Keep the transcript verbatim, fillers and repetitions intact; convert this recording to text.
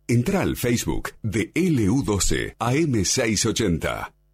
Entra al Facebook de L U doce A M seiscientos ochenta.